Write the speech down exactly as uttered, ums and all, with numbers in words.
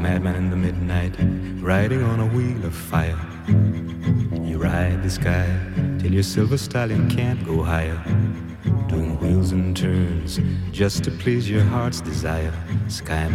madman in the midnight, riding on a wheel of fire. You ride the sky till your silver stallion can't go higher, doing wheels and turns just to please your heart's desire. Skyman